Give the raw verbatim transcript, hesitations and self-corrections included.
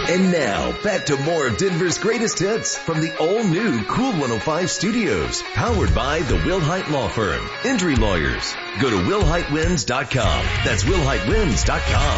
And now, back to more of Denver's greatest hits from the all-new Cool one oh five studios, powered by the Wilhite Law Firm, Injury Lawyers. Go to will hite wins dot com. That's will hite wins dot com.